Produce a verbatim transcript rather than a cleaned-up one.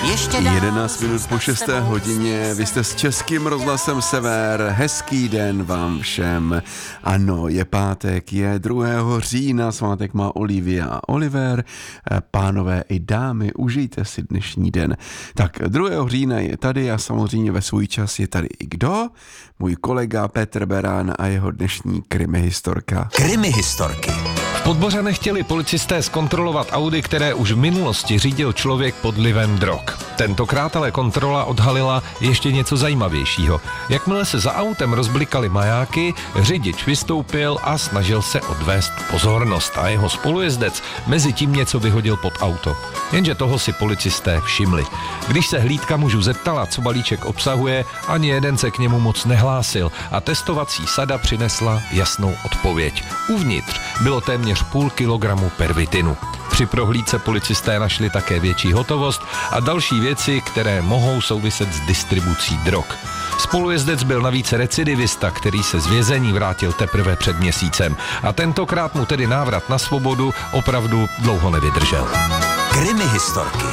jedenáct minut po šesté hodině, vy jste s Českým rozhlasem Sever, hezký den vám všem. Ano, je pátek, je druhého října, svátek má Olivia a Oliver. Pánové i dámy, užijte si dnešní den. Tak druhého října je tady a samozřejmě ve svůj čas je tady i kdo? Můj kolega Petr Beran a jeho dnešní krimihistorka. Krimihistorky. V Podbořanech chtěli policisté zkontrolovat Audi, které už v minulosti řídil člověk pod vlivem drog. Tentokrát ale kontrola odhalila ještě něco zajímavějšího. Jakmile se za autem rozblikaly majáky, řidič vystoupil a snažil se odvést pozornost a jeho spolujezdec mezi tím něco vyhodil pod auto. Jenže toho si policisté všimli. Když se hlídka mužů zeptala, co balíček obsahuje, ani jeden se k němu moc nehlásil a testovací sada přinesla jasnou odpověď. Uvnitř bylo téměř půl kilogramu pervitinu. Při prohlídce policisté našli také větší hotovost a další věci, které mohou souviset s distribucí drog. Spolujezdec byl navíc recidivista, který se z vězení vrátil teprve před měsícem a tentokrát mu tedy návrat na svobodu opravdu dlouho nevydržel. Krimihistorky.